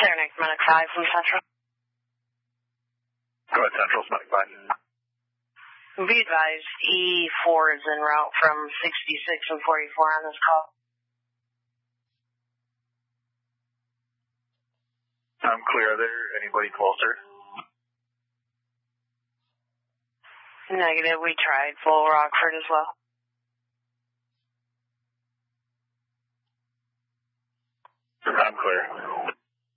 Saranac, Medic 5 from Central. Go ahead, Central, Medic 5. Be advised, E4 is en route from 66 and 44 on this call. I'm clear there. Anybody closer? Negative, we tried full Rockford as well. I'm clear.